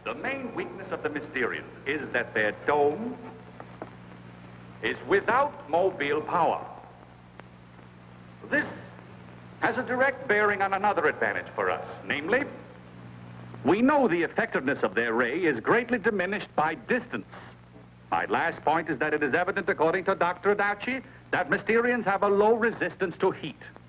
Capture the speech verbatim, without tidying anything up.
The main weakness of the Mysterians is that their dome is without mobile power. This has a direct bearing on another advantage for us, namely, we know the effectiveness of their ray is greatly diminished by distance. My last point is that it is evident, according to Doctor Adachi, that Mysterians have a low resistance to heat.